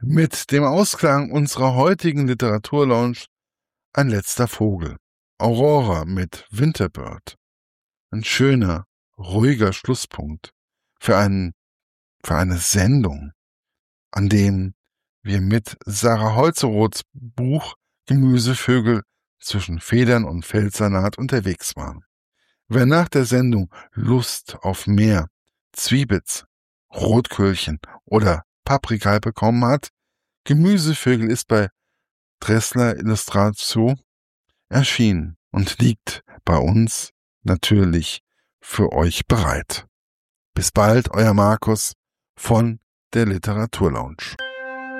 Mit dem Ausklang unserer heutigen Literaturlounge ein letzter Vogel. Aurora mit Winterbird. Ein schöner, ruhiger Schlusspunkt für eine Sendung, an dem wir mit Sarah Holzeroths Buch Gemüsevögel zwischen Federn und Feldsalat unterwegs waren. Wer nach der Sendung Lust auf mehr Zwiebitz, Rotköhlchen oder Paprika bekommen hat, Gemüsevögel ist bei Dressler Illustratio erschienen und liegt bei uns natürlich für euch bereit. Bis bald, euer Markus von der Literaturlounge.